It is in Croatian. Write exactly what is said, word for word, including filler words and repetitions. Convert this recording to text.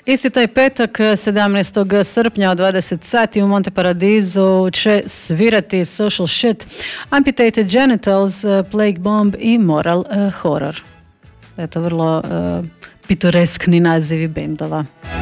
Isti taj petak, sedamnaestog srpnja od dvadeset sati u Monte Paradisu će svirati Social Shit, Amputated Genitals, Plague Bomb i Moral uh, Horror. Eto, vrlo uh, pitoreskni nazivi bendova.